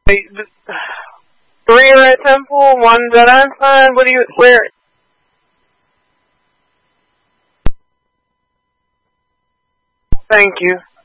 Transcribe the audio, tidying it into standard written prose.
Wait, 3 are at Temple, 1's at Einstein. Where? Thank you.